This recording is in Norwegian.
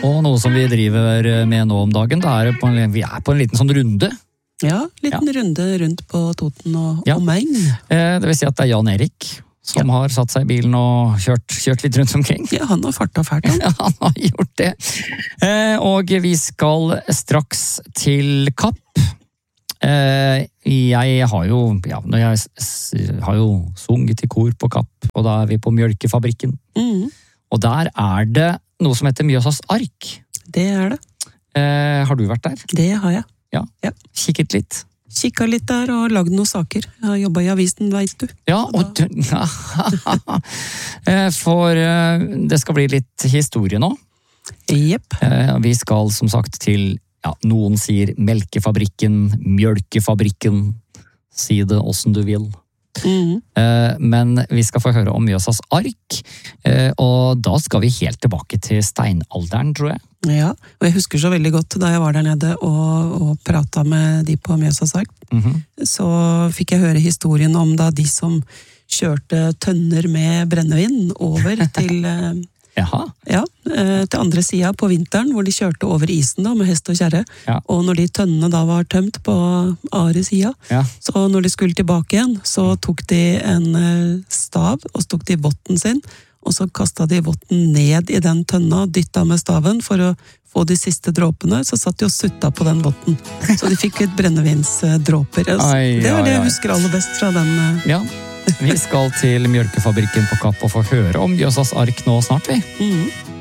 Og noe som vi driver med nå om dagen, vi er på en liten sånn runde. Ja, liten runde rundt på Toten og omegn. Det vil si at det er Jan Erik som har satt seg i bilen og kjørt litt rundt omkring. Ja, han har fartet fælt. Ja, han har gjort det. Og vi skal straks til Kapp. Jeg har jo sunget i kor på Kapp, og da er vi på Mjølkefabrikken. Og der er det noe som heter Mjøsas ark. Det er det. Har du vært der? Det har jeg. Ja. Kikket litt? Kikket litt der og lagd noen saker. Jeg har jobbet i avisen, vet du. Ja, for det skal bli litt historie nå. Jepp. Vi skal som sagt til, noen sier Melkefabrikken, Mjølkefabrikken, si det hvordan du vil. Men vi skal få høre om Mjøsas ark, og da skal vi helt tilbake til steinalderen, tror jeg. Ja, og jeg husker så veldig godt da jeg var der nede og pratet med de på Mjøsas ark, så fikk jeg høre historien om da de som kjørte tønner med brennevin over til til andre siden på vinteren, hvor de kjørte over isen da, med hest og kjerre. Og når de tønnene da var tømt på Are siden, så når de skulle tilbake igjen, så tok de en stav, og så tok de botten sin, og så kastet de botten ned i den tønna, dyttet med staven for å få de siste dråpene, så satt de og sutta på den botten. Så de fikk litt brennevinsdråper. Det var det jeg husker aller best fra den. Ja. Vi skal til Mjølkefabrikken på Kapp og få høre om Mjøsas ark nå snart, vi.